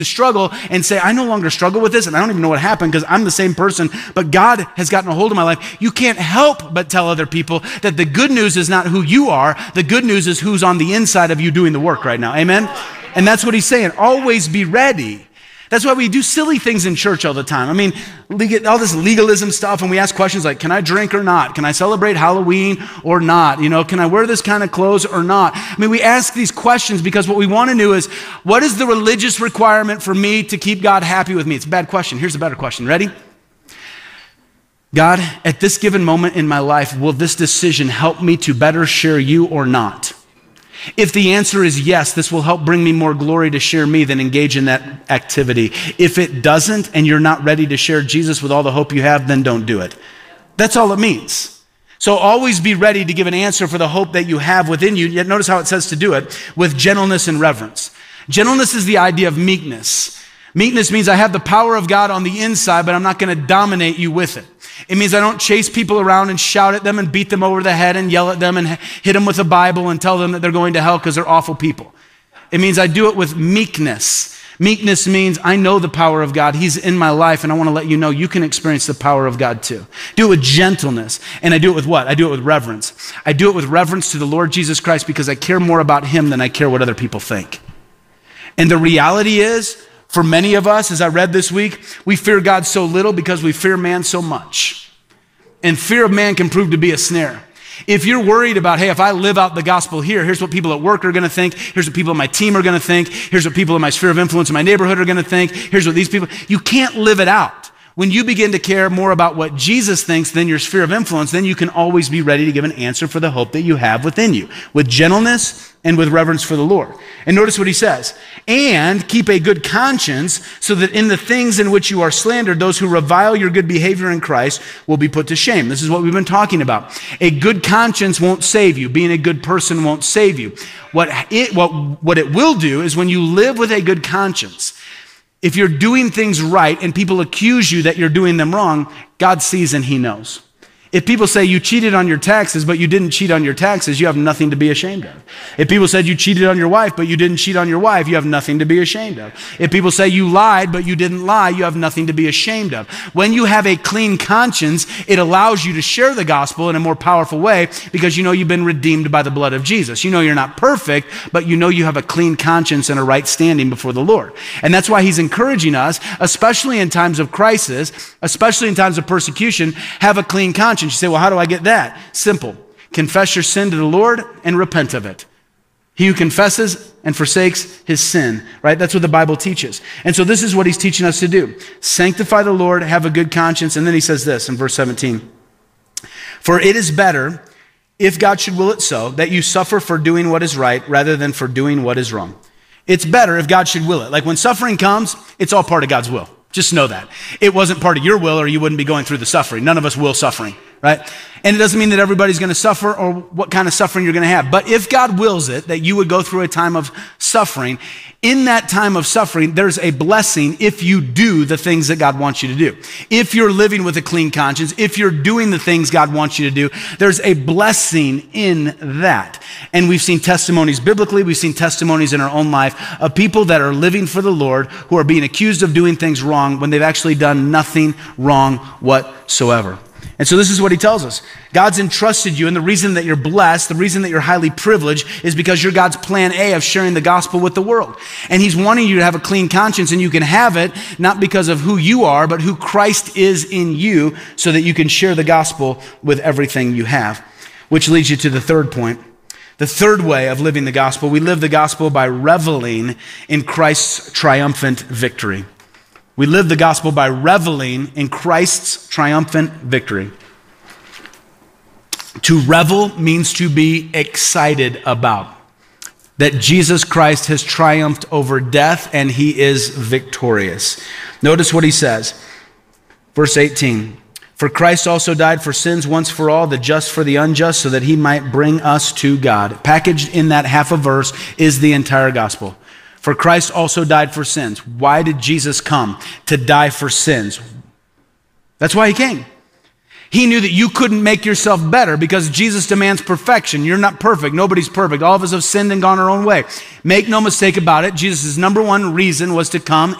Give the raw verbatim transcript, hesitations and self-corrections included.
to struggle and say, I no longer struggle with this and I don't even know what happened because I'm the same person, but God has gotten a hold of my life. You can't help but tell other people that the good news is not who you are. The good news is who's on the inside of you doing the work right now. Amen? And that's what he's saying. Always be ready. That's why we do silly things in church all the time. I mean, all this legalism stuff, and we ask questions like, can I drink or not? Can I celebrate Halloween or not? You know, can I wear this kind of clothes or not? I mean, we ask these questions because what we want to know is, what is the religious requirement for me to keep God happy with me? It's a bad question. Here's a better question. Ready? God, at this given moment in my life, will this decision help me to better share you or not? If the answer is yes, this will help bring me more glory to share me than engage in that activity. If it doesn't, and you're not ready to share Jesus with all the hope you have, then don't do it. That's all it means. So always be ready to give an answer for the hope that you have within you. Yet notice how it says to do it, with gentleness and reverence. Gentleness is the idea of meekness. Meekness means I have the power of God on the inside, but I'm not going to dominate you with it. It means I don't chase people around and shout at them and beat them over the head and yell at them and hit them with a Bible and tell them that they're going to hell because they're awful people. It means I do it with meekness. Meekness means I know the power of God. He's in my life, and I want to let you know you can experience the power of God too. Do it with gentleness. And I do it with what? I do it with reverence. I do it with reverence to the Lord Jesus Christ because I care more about him than I care what other people think. And the reality is, for many of us, as I read this week, we fear God so little because we fear man so much. And fear of man can prove to be a snare. If you're worried about, hey, if I live out the gospel here, here's what people at work are going to think. Here's what people on my team are going to think. Here's what people in my sphere of influence in my neighborhood are going to think. Here's what these people, you can't live it out. When you begin to care more about what Jesus thinks than your sphere of influence, then you can always be ready to give an answer for the hope that you have within you, with gentleness and with reverence for the Lord. And notice what he says, and keep a good conscience so that in the things in which you are slandered, those who revile your good behavior in Christ will be put to shame. This is what we've been talking about. A good conscience won't save you. Being a good person won't save you. What it, what, what it will do is when you live with a good conscience, if you're doing things right and people accuse you that you're doing them wrong, God sees and he knows. If people say you cheated on your taxes, but you didn't cheat on your taxes, you have nothing to be ashamed of. If people said you cheated on your wife, but you didn't cheat on your wife, you have nothing to be ashamed of. If people say you lied, but you didn't lie, you have nothing to be ashamed of. When you have a clean conscience, it allows you to share the gospel in a more powerful way because you know you've been redeemed by the blood of Jesus. You know you're not perfect, but you know you have a clean conscience and a right standing before the Lord. And that's why he's encouraging us, especially in times of crisis, especially in times of persecution, have a clean conscience. You say, well, how do I get that? Simple. Confess your sin to the Lord and repent of it. He who confesses and forsakes his sin, right? That's what the Bible teaches. And so this is what he's teaching us to do. Sanctify the Lord, have a good conscience. And then he says this in verse seventeen. For it is better, if God should will it so, that you suffer for doing what is right rather than for doing what is wrong. It's better if God should will it. Like when suffering comes, it's all part of God's will. Just know that. It wasn't part of your will or you wouldn't be going through the suffering. None of us will suffering, right? And it doesn't mean that everybody's going to suffer or what kind of suffering you're going to have. But if God wills it, that you would go through a time of suffering, in that time of suffering, there's a blessing if you do the things that God wants you to do. If you're living with a clean conscience, if you're doing the things God wants you to do, there's a blessing in that. And we've seen testimonies biblically, we've seen testimonies in our own life of people that are living for the Lord who are being accused of doing things wrong when they've actually done nothing wrong whatsoever. And so this is what he tells us. God's entrusted you, and the reason that you're blessed, the reason that you're highly privileged is because you're God's plan A of sharing the gospel with the world. And he's wanting you to have a clean conscience, and you can have it not because of who you are, but who Christ is in you so that you can share the gospel with everything you have. Which leads you to the third point. The third way of living the gospel, we live the gospel by reveling in Christ's triumphant victory. We live the gospel by reveling in Christ's triumphant victory. To revel means to be excited about that Jesus Christ has triumphed over death and he is victorious. Notice what he says. Verse eighteen. For Christ also died for sins once for all, the just for the unjust, so that he might bring us to God. Packaged in that half a verse is the entire gospel. For Christ also died for sins. Why did Jesus come? To die for sins. That's why he came. He knew that you couldn't make yourself better because Jesus demands perfection. You're not perfect. Nobody's perfect. All of us have sinned and gone our own way. Make no mistake about it. Jesus' number one reason was to come